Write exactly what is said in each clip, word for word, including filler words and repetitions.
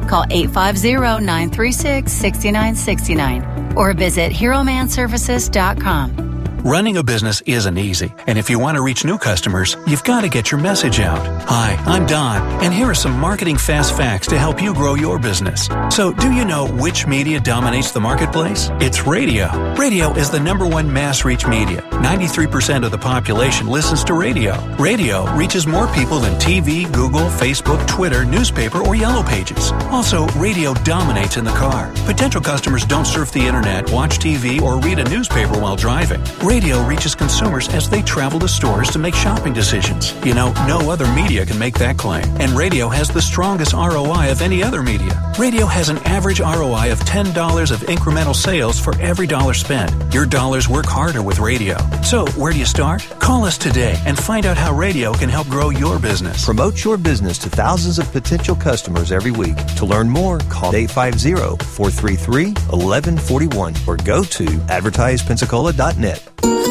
Call eight five zero, nine three six, six nine six nine or visit hero man services dot com. Running a business isn't easy, and if you want to reach new customers, you've got to get your message out. Hi, I'm Don, and here are some marketing fast facts to help you grow your business. So, do you know which media dominates the marketplace? It's radio. Radio is the number one mass reach media. ninety-three percent of the population listens to radio. Radio reaches more people than T V, Google, Facebook, Twitter, newspaper, or Yellow Pages. Also, radio dominates in the car. Potential customers don't surf the internet, watch T V, or read a newspaper while driving. Radio reaches consumers as they travel to stores to make shopping decisions. You know, no other media can make that claim. And radio has the strongest R O I of any other media. Radio has an average R O I of ten dollars of incremental sales for every dollar spent. Your dollars work harder with radio. So, where do you start? Call us today and find out how radio can help grow your business. Promote your business to thousands of potential customers every week. To learn more, call eight five zero, four three three, one one four one or go to advertise pensacola dot net.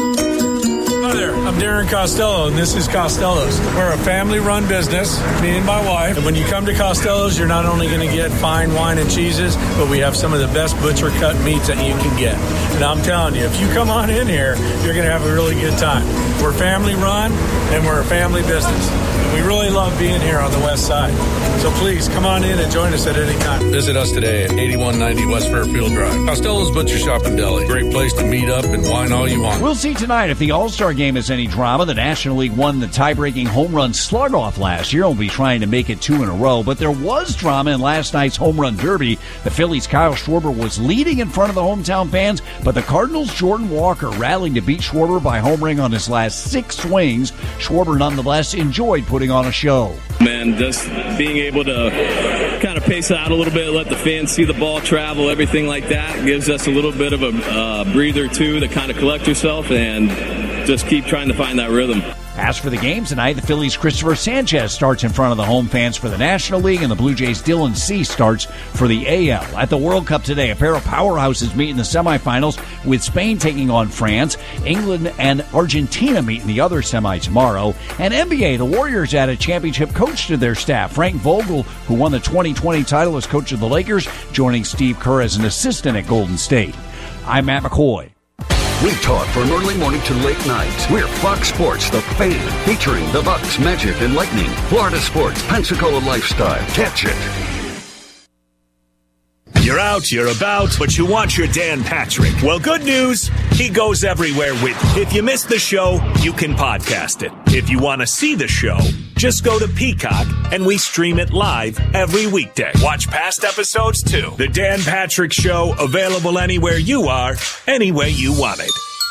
Hi there, I'm Darren Costello, and this is Costello's. We're a family-run business, me and my wife. And when you come to Costello's, you're not only going to get fine wine and cheeses, but we have some of the best butcher-cut meats that you can get. And I'm telling you, if you come on in here, you're going to have a really good time. We're family-run, and we're a family business. And we really love being here on the west side. So please, come on in and join us at any time. Visit us today at eighty-one ninety West Fairfield Drive. Costello's Butcher Shop and Deli. Great place to meet up and wine all you want. We'll see tonight if the All-Star game has any drama. The National League won the tie-breaking home run slug-off last year. We'll be trying to make it two in a row. But there was drama in last night's home run derby. The Phillies' Kyle Schwarber was leading in front of the hometown fans, but the Cardinals' Jordan Walker rallied to beat Schwarber by homering on his last six swings. Schwarber nonetheless enjoyed putting on a show. Man, just being able to kind of pace it out a little bit, let the fans see the ball travel, everything like that, gives us a little bit of a uh, breather, too, to kind of collect yourself and just keep trying to find that rhythm. As for the games tonight, the Phillies' Christopher Sanchez starts in front of the home fans for the National League, and the Blue Jays' Dylan Cease starts for the A L. At the World Cup today, a pair of powerhouses meet in the semifinals, with Spain taking on France. England and Argentina meet in the other semi tomorrow. And N B A, the Warriors add a championship coach to their staff. Frank Vogel, who won the twenty twenty title as coach of the Lakers, joining Steve Kerr as an assistant at Golden State. I'm Matt McCoy. We talk from early morning to late night. We're Fox Sports, the fan, featuring the Bucks, Magic, and Lightning. Florida Sports, Pensacola Lifestyle. Catch it. You're out, you're about, but you want your Dan Patrick. Well, good news, he goes everywhere with you. If you missed the show, you can podcast it. If you want to see the show, just go to Peacock, and we stream it live every weekday. Watch past episodes, too. The Dan Patrick Show, available anywhere you are, any way you want it.